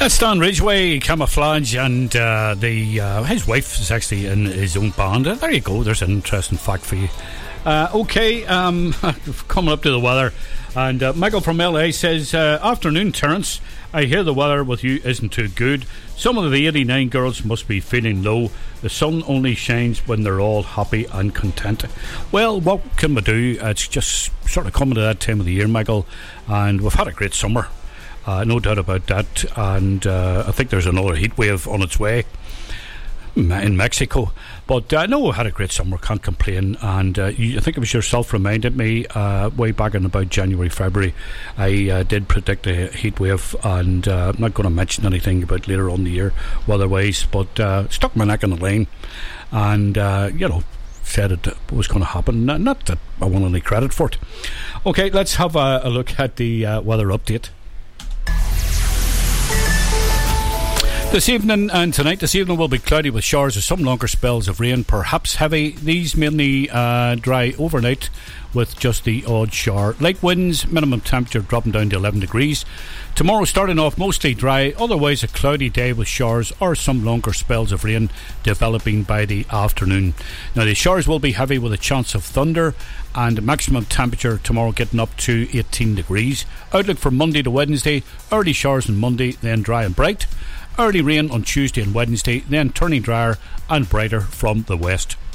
That's Don Ridgway, Camouflage, and his wife is actually in his own band. There you go, there's an interesting fact for you. Coming up to the weather, and Michael from LA says, afternoon Terence, I hear the weather with you isn't too good. Some of the 89 girls must be feeling low. The sun only shines when they're all happy and content. Well, what can we do? It's just sort of coming to that time of the year, Michael, and we've had a great summer, no doubt about that, and I think there's another heat wave on its way in Mexico, but no, we had a great summer, can't complain. And I think it was yourself reminded me way back in about January, February, I did predict a heat wave, and I'm not going to mention anything about later on in the year weather-wise, but stuck my neck on the line and said it was going to happen. Not that I want any credit for it. Okay, let's have a look at the weather update. This evening and tonight, this evening will be cloudy with showers or some longer spells of rain, perhaps heavy. These mainly dry overnight with just the odd shower. Light winds, minimum temperature dropping down to 11 degrees. Tomorrow starting off mostly dry, otherwise a cloudy day with showers or some longer spells of rain developing by the afternoon. Now the showers will be heavy with a chance of thunder, and maximum temperature tomorrow getting up to 18 degrees. Outlook for Monday to Wednesday, early showers on Monday, then dry and bright. Early rain on Tuesday and Wednesday, then turning drier and brighter from the west.